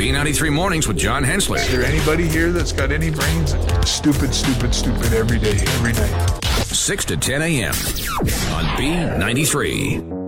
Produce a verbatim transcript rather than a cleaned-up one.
B ninety-three Mornings with John Hensler. Is there anybody here that's got any brains? Stupid, stupid, stupid every day, every night. six to ten a.m. on B ninety-three.